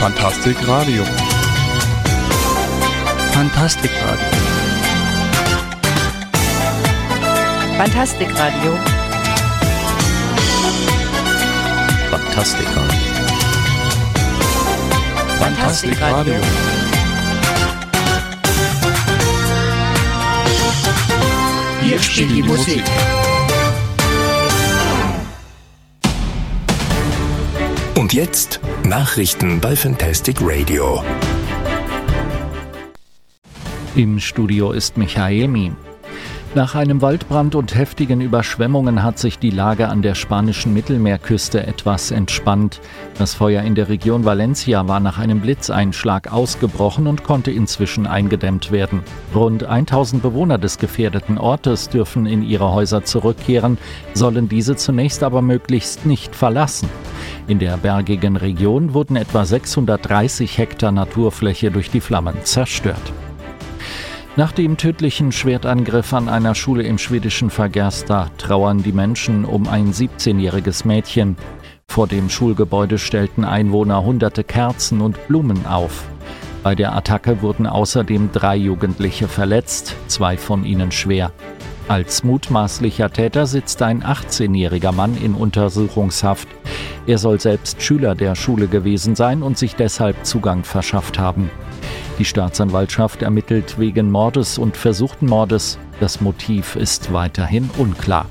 Fantastik Radio. Fantastik Radio. Fantastik Radio. Fantastik Radio. Fantastik Radio. Hier spielt die Musik. Und jetzt Nachrichten bei Fantastic Radio. Im Studio ist Michael Mien. Nach einem Waldbrand und heftigen Überschwemmungen hat sich die Lage an der spanischen Mittelmeerküste etwas entspannt. Das Feuer in der Region Valencia war nach einem Blitzeinschlag ausgebrochen und konnte inzwischen eingedämmt werden. Rund 1000 Bewohner des gefährdeten Ortes dürfen in ihre Häuser zurückkehren, sollen diese zunächst aber möglichst nicht verlassen. In der bergigen Region wurden etwa 630 Hektar Naturfläche durch die Flammen zerstört. Nach dem tödlichen Schwertangriff an einer Schule im schwedischen Fagersta trauern die Menschen um ein 17-jähriges Mädchen. Vor dem Schulgebäude stellten Einwohner hunderte Kerzen und Blumen auf. Bei der Attacke wurden außerdem 3 Jugendliche verletzt, 2 von ihnen schwer. Als mutmaßlicher Täter sitzt ein 18-jähriger Mann in Untersuchungshaft. Er soll selbst Schüler der Schule gewesen sein und sich deshalb Zugang verschafft haben. Die Staatsanwaltschaft ermittelt wegen Mordes und versuchten Mordes. Das Motiv ist weiterhin unklar.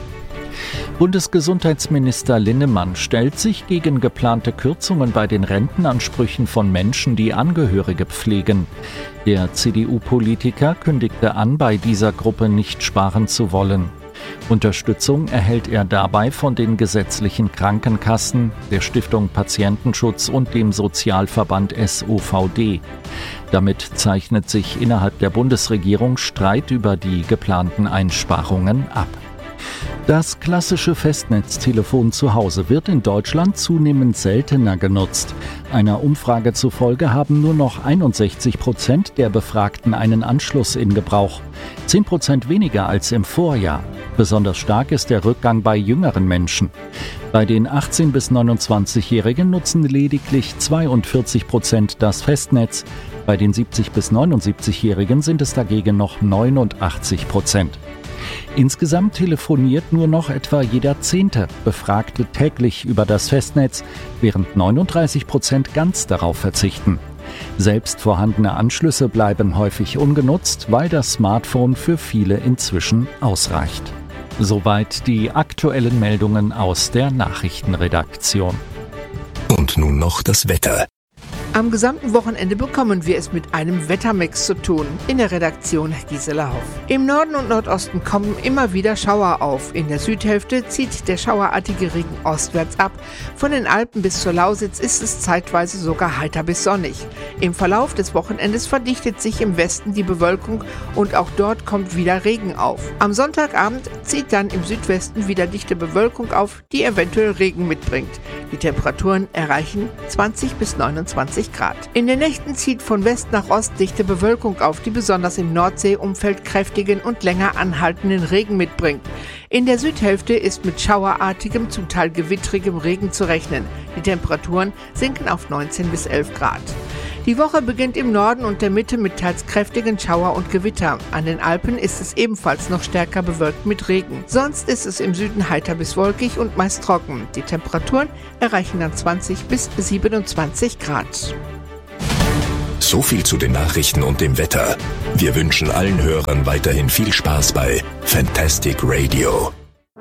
Bundesgesundheitsminister Linnemann stellt sich gegen geplante Kürzungen bei den Rentenansprüchen von Menschen, die Angehörige pflegen. Der CDU-Politiker kündigte an, bei dieser Gruppe nicht sparen zu wollen. Unterstützung erhält er dabei von den gesetzlichen Krankenkassen, der Stiftung Patientenschutz und dem Sozialverband SOVD. Damit zeichnet sich innerhalb der Bundesregierung Streit über die geplanten Einsparungen ab. Das klassische Festnetztelefon zu Hause wird in Deutschland zunehmend seltener genutzt. Einer Umfrage zufolge haben nur noch 61% der Befragten einen Anschluss in Gebrauch. 10% weniger als im Vorjahr. Besonders stark ist der Rückgang bei jüngeren Menschen. Bei den 18- bis 29-Jährigen nutzen lediglich 42% das Festnetz. Bei den 70- bis 79-Jährigen sind es dagegen noch 89%. Insgesamt telefoniert nur noch etwa jeder 10. Befragte täglich über das Festnetz, während 39% ganz darauf verzichten. Selbst vorhandene Anschlüsse bleiben häufig ungenutzt, weil das Smartphone für viele inzwischen ausreicht. Soweit die aktuellen Meldungen aus der Nachrichtenredaktion. Und nun noch das Wetter. Am gesamten Wochenende bekommen wir es mit einem Wettermix zu tun. In der Redaktion Gisela Hoff. Im Norden und Nordosten kommen immer wieder Schauer auf. In der Südhälfte zieht der schauerartige Regen ostwärts ab. Von den Alpen bis zur Lausitz ist es zeitweise sogar heiter bis sonnig. Im Verlauf des Wochenendes verdichtet sich im Westen die Bewölkung und auch dort kommt wieder Regen auf. Am Sonntagabend zieht dann im Südwesten wieder dichte Bewölkung auf, die eventuell Regen mitbringt. Die Temperaturen erreichen 20 bis 29 Grad. In den Nächten zieht von West nach Ost dichte Bewölkung auf, die besonders im Nordseeumfeld kräftigen und länger anhaltenden Regen mitbringt. In der Südhälfte ist mit schauerartigem, zum Teil gewittrigem Regen zu rechnen. Die Temperaturen sinken auf 19 bis 11 Grad. Die Woche beginnt im Norden und der Mitte mit teils kräftigen Schauer und Gewitter. An den Alpen ist es ebenfalls noch stärker bewölkt mit Regen. Sonst ist es im Süden heiter bis wolkig und meist trocken. Die Temperaturen erreichen dann 20 bis 27 Grad. So viel zu den Nachrichten und dem Wetter. Wir wünschen allen Hörern weiterhin viel Spaß bei Fantastic Radio.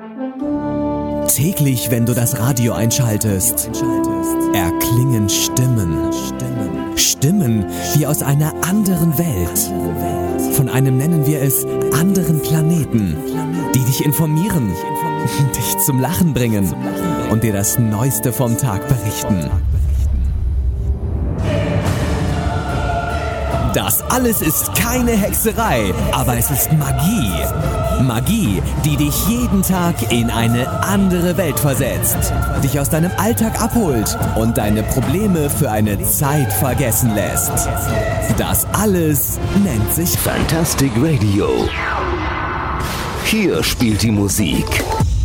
Täglich, wenn du das Radio einschaltest, erklingen Stimmen. Stimmen wie aus einer anderen Welt. Von einem nennen wir es anderen Planeten, die dich informieren, dich zum Lachen bringen und dir das Neueste vom Tag berichten. Das alles ist keine Hexerei, aber es ist Magie. Magie, die dich jeden Tag in eine andere Welt versetzt, dich aus deinem Alltag abholt und deine Probleme für eine Zeit vergessen lässt. Das alles nennt sich Fantastic Radio. Hier spielt die Musik.